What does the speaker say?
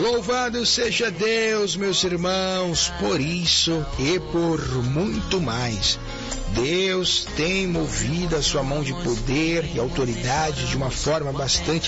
Louvado seja Deus, meus irmãos, por isso e por muito mais. Deus tem movido a sua mão de poder e autoridade de uma forma bastante